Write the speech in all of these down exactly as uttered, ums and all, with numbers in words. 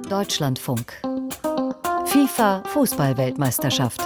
Deutschlandfunk. FIFA Fußball-Weltmeisterschaft.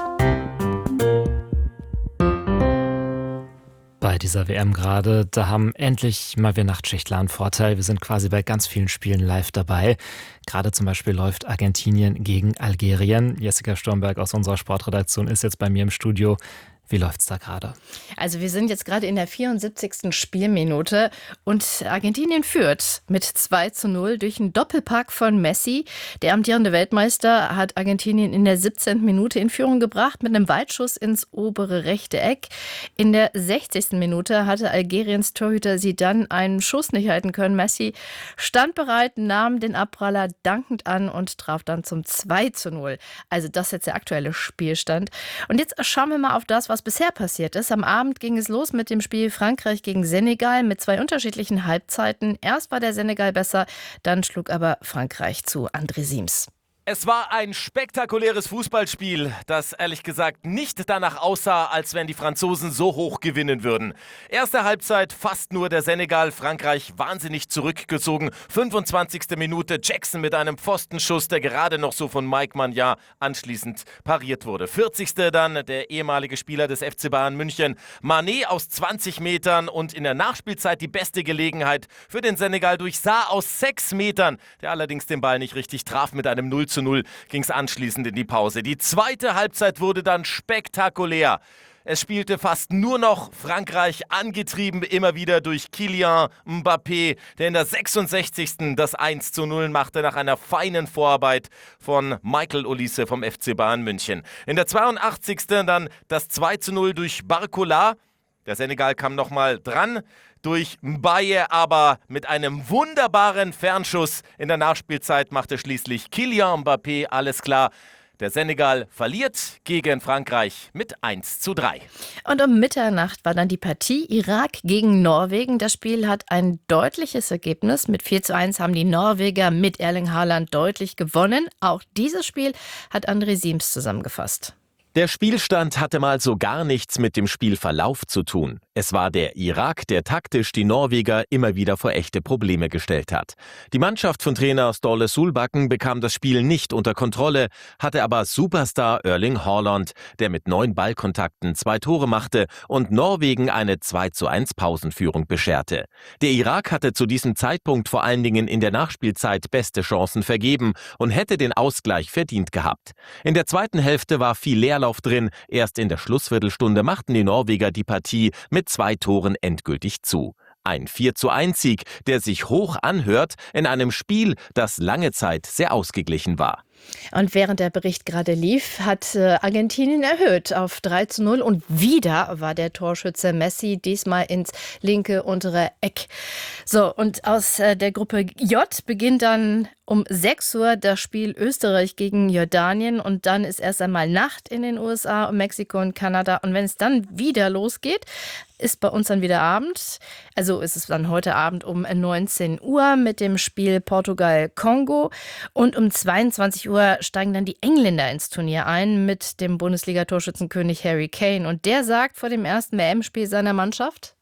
Bei dieser W M gerade, da haben endlich mal wir Nachtschichtler einen Vorteil. Wir sind quasi bei ganz vielen Spielen live dabei. Gerade zum Beispiel läuft Argentinien gegen Algerien. Jessica Sturmberg aus unserer Sportredaktion ist jetzt bei mir im Studio. Wie läuft's da gerade? Also wir sind jetzt gerade in der vierundsiebzigsten Spielminute und Argentinien führt mit zwei zu null durch einen Doppelpack von Messi. Der amtierende Weltmeister hat Argentinien in der siebzehnten Minute in Führung gebracht mit einem Weitschuss ins obere rechte Eck. In der sechzigsten Minute hatte Algeriens Torhüter Zidane einen Schuss nicht halten können. Messi stand bereit, nahm den Abpraller dankend an und traf dann zum zwei zu null. Also das ist jetzt der aktuelle Spielstand. Und jetzt schauen wir mal auf das, was bisher passiert ist. Am Abend ging es los mit dem Spiel Frankreich gegen Senegal mit zwei unterschiedlichen Halbzeiten. Erst war der Senegal besser, dann schlug aber Frankreich zu. André Siems. Es war ein spektakuläres Fußballspiel, das ehrlich gesagt nicht danach aussah, als wenn die Franzosen so hoch gewinnen würden. Erste Halbzeit fast nur der Senegal, Frankreich wahnsinnig zurückgezogen. fünfundzwanzigste Minute Jackson mit einem Pfostenschuss, der gerade noch so von Mike Maignan anschließend pariert wurde. vierzigste dann der ehemalige Spieler des F C Bayern München, Mané aus zwanzig Metern und in der Nachspielzeit die beste Gelegenheit für den Senegal durch Sarr aus sechs Metern, der allerdings den Ball nicht richtig traf. Mit einem null zu null ging es anschließend in die Pause. Die zweite Halbzeit wurde dann spektakulär. Es spielte fast nur noch Frankreich, angetrieben immer wieder durch Kylian Mbappé, der in der sechsundsechzigsten das eins zu null machte nach einer feinen Vorarbeit von Michael Olise vom F C Bayern München. In der zweiundachtzigsten dann das zwei zu null durch Barcola. Der Senegal kam nochmal dran. Durch Mbaye aber mit einem wunderbaren Fernschuss in der Nachspielzeit machte schließlich Kylian Mbappé alles klar. Der Senegal verliert gegen Frankreich mit eins zu drei. Und um Mitternacht war dann die Partie Irak gegen Norwegen. Das Spiel hat ein deutliches Ergebnis. Mit vier zu eins haben die Norweger mit Erling Haaland deutlich gewonnen. Auch dieses Spiel hat André Siems zusammengefasst. Der Spielstand hatte mal so gar nichts mit dem Spielverlauf zu tun. Es war der Irak, der taktisch die Norweger immer wieder vor echte Probleme gestellt hat. Die Mannschaft von Trainer Ståle Solbakken bekam das Spiel nicht unter Kontrolle, hatte aber Superstar Erling Haaland, der mit neun Ballkontakten zwei Tore machte und Norwegen eine zwei zu eins Pausenführung bescherte. Der Irak hatte zu diesem Zeitpunkt vor allen Dingen in der Nachspielzeit beste Chancen vergeben und hätte den Ausgleich verdient gehabt. In der zweiten Hälfte war viel Leerlauf drin. Erst in der Schlussviertelstunde machten die Norweger die Partie mit zwei Toren endgültig zu. Ein vier zu eins Sieg, der sich hoch anhört in einem Spiel, das lange Zeit sehr ausgeglichen war. Und während der Bericht gerade lief, hat äh, Argentinien erhöht auf drei zu null und wieder war der Torschütze Messi diesmal ins linke untere Eck. So, und aus äh, der Gruppe J beginnt dann um sechs Uhr das Spiel Österreich gegen Jordanien und dann ist erst einmal Nacht in den U S A, Mexiko und Kanada und wenn es dann wieder losgeht, ist bei uns dann wieder Abend. Also ist es dann heute Abend um neunzehn Uhr mit dem Spiel Portugal-Kongo und um zweiundzwanzig Uhr steigen dann die Engländer ins Turnier ein mit dem Bundesliga-Torschützenkönig Harry Kane. Und der sagt vor dem ersten W M-Spiel seiner Mannschaft: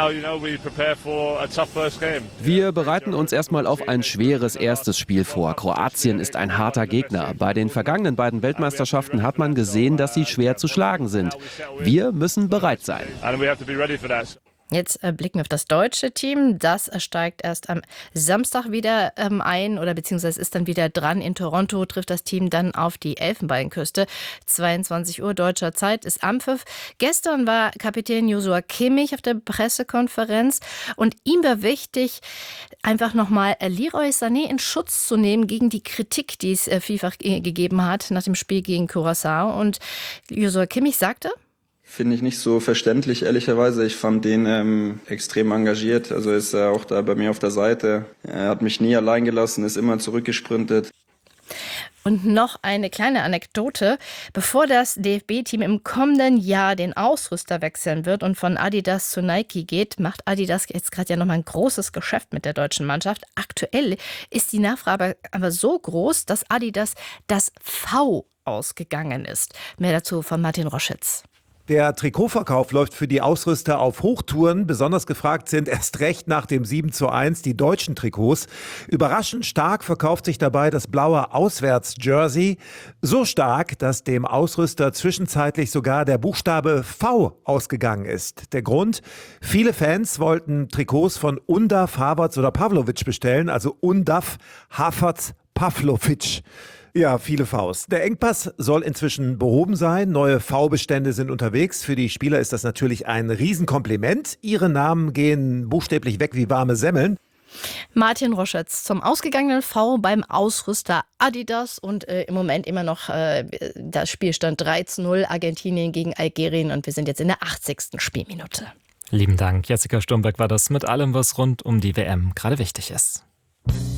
Wir bereiten uns erstmal auf ein schweres erstes Spiel vor. Kroatien ist ein harter Gegner. Bei den vergangenen beiden Weltmeisterschaften hat man gesehen, dass sie schwer zu schlagen sind. Wir müssen bereit sein. Jetzt äh, blicken wir auf das deutsche Team. Das äh, steigt erst am Samstag wieder ähm, ein oder beziehungsweise ist dann wieder dran. In Toronto trifft das Team dann auf die Elfenbeinküste. zweiundzwanzig Uhr deutscher Zeit ist Anpfiff. Gestern war Kapitän Joshua Kimmich auf der Pressekonferenz und ihm war wichtig, einfach nochmal Leroy Sané in Schutz zu nehmen gegen die Kritik, die es äh, vielfach ge- gegeben hat nach dem Spiel gegen Curaçao. Und Joshua Kimmich sagte: Finde ich nicht so verständlich, ehrlicherweise. Ich fand den ähm, extrem engagiert. Also ist er auch da bei mir auf der Seite. Er hat mich nie allein gelassen, ist immer zurückgesprintet. Und noch eine kleine Anekdote. Bevor das D F B-Team im kommenden Jahr den Ausrüster wechseln wird und von Adidas zu Nike geht, macht Adidas jetzt gerade ja nochmal ein großes Geschäft mit der deutschen Mannschaft. Aktuell ist die Nachfrage aber so groß, dass Adidas das V ausgegangen ist. Mehr dazu von Martin Roschitz. Der Trikotverkauf läuft für die Ausrüster auf Hochtouren. Besonders gefragt sind erst recht nach dem sieben zu eins die deutschen Trikots. Überraschend stark verkauft sich dabei das blaue Auswärts-Jersey. So stark, dass dem Ausrüster zwischenzeitlich sogar der Buchstabe V ausgegangen ist. Der Grund? Viele Fans wollten Trikots von Undaf, Havertz oder Pavlovic bestellen, also Undaf, Havertz, Pavlovic. Ja, viele Vs. Der Engpass soll inzwischen behoben sein. Neue V-Bestände sind unterwegs. Für die Spieler ist das natürlich ein Riesenkompliment. Ihre Namen gehen buchstäblich weg wie warme Semmeln. Martin Roschetz zum ausgegangenen V beim Ausrüster Adidas und äh, im Moment immer noch äh, das Spielstand drei zu null Argentinien gegen Algerien und wir sind jetzt in der achtzigsten Spielminute. Lieben Dank, Jessica Sturmberg war das mit allem, was rund um die W M gerade wichtig ist.